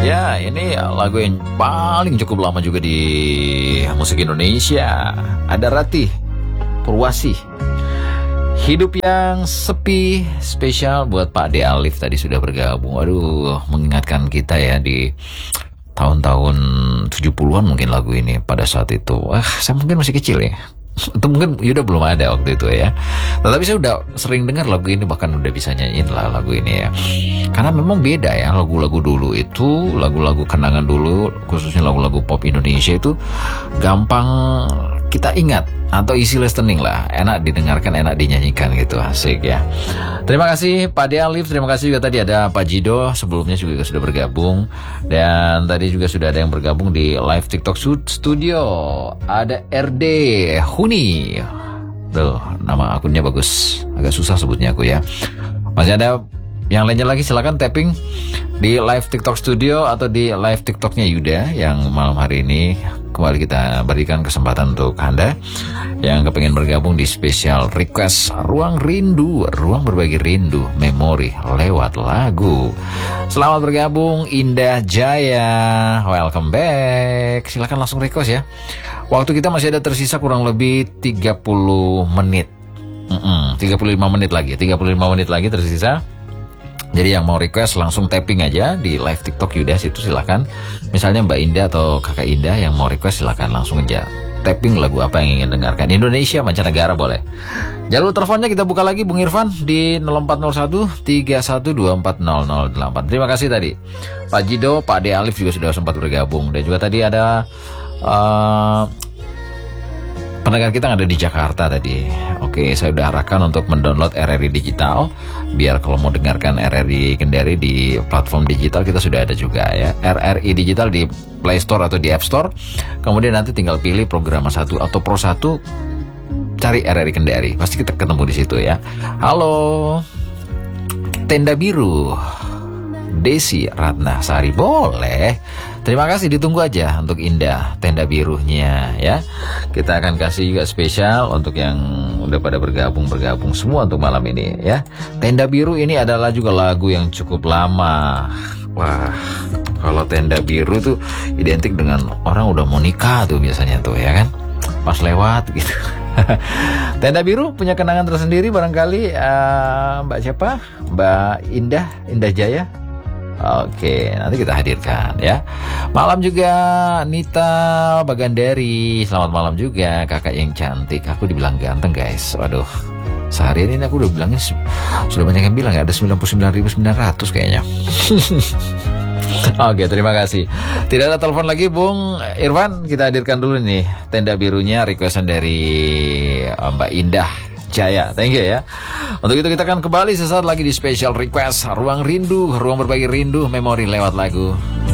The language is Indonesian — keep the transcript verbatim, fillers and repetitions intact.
Ya, ini lagu yang paling cukup lama juga di musik Indonesia. Ada Ratih Purwasih, Hidup yang Sepi, spesial buat Pak De Alif tadi sudah bergabung. Waduh, mengingatkan kita ya di tahun-tahun tujuh puluhan mungkin lagu ini pada saat itu. Wah, saya mungkin masih kecil ya. Itu mungkin Yuda belum ada waktu itu ya. Tetapi saya udah sering dengar lagu ini, bahkan udah bisa nyanyiin lah lagu ini ya. Karena memang beda ya lagu-lagu dulu itu, lagu-lagu kenangan dulu, khususnya lagu-lagu pop Indonesia itu gampang kita ingat atau easy listening lah, enak didengarkan, enak dinyanyikan gitu, asik ya. Terima kasih Pak De Alif, terima kasih juga tadi ada Pak Jido sebelumnya juga sudah bergabung, dan tadi juga sudah ada yang bergabung di live TikTok studio, ada R D Huni, tuh nama akunnya bagus, agak susah sebutnya aku ya. Masih ada yang lainnya lagi, silakan tapping di live TikTok studio atau di live TikToknya Yuda yang malam hari ini kembali kita berikan kesempatan untuk Anda yang kepengen bergabung di spesial request Ruang Rindu, ruang berbagi rindu, memori lewat lagu. Selamat bergabung Indah Jaya, welcome back. Silakan langsung request ya. Waktu kita masih ada tersisa kurang lebih tiga puluh menit. Mm-mm, tiga puluh lima menit lagi, tiga puluh lima menit lagi tersisa. Jadi yang mau request langsung tapping aja di live TikTok Yuda situ, silakan. Misalnya Mbak Indah atau Kakak Indah yang mau request, silakan langsung aja tapping lagu apa yang ingin dengarkan. Indonesia, mancanegara boleh. Jalur teleponnya kita buka lagi Bung Irfan di nol empat nol satu tiga satu dua empat nol nol delapan. Terima kasih tadi Pak Jido, Pak De Alif juga sudah sempat bergabung, dan juga tadi ada uh, pendengar kita yang ada di Jakarta tadi. Oke, saya udah arahkan untuk mendownload R R I Digital, biar kalau mau dengarkan R R I Kendari di platform digital kita sudah ada juga ya. R R I Digital di Play Store atau di App Store. Kemudian nanti tinggal pilih program satu atau Pro satu, cari R R I Kendari, pasti kita ketemu di situ ya. Halo, Tenda Biru, Desi Ratna Sari, boleh. Terima kasih, ditunggu aja untuk Indah Tenda Birunya ya. Kita akan kasih juga spesial untuk yang udah pada bergabung-bergabung semua untuk malam ini ya. Tenda Biru ini adalah juga lagu yang cukup lama. Wah, kalau Tenda Biru tuh identik dengan orang udah mau nikah tuh biasanya tuh ya kan. Pas lewat gitu. Tenda Biru punya kenangan tersendiri barangkali, uh, Mbak siapa? Mbak Indah, Indah Jaya. Oke, nanti kita hadirkan ya. Malam juga Nita Bagandari, selamat malam juga kakak yang cantik. Aku dibilang ganteng guys. Waduh, seharian ini aku udah bilangnya sudah banyak yang bilang ya, ada sembilan puluh sembilan ribu sembilan ratus kayaknya. Oke, terima kasih. Tidak ada telepon lagi Bung Irfan, kita hadirkan dulu nih Tenda Birunya, requestan dari Mbak Indah Jaya, thank you ya. Untuk itu kita akan kembali sesaat lagi di special request Ruang Rindu, ruang berbagi rindu, memori lewat lagu.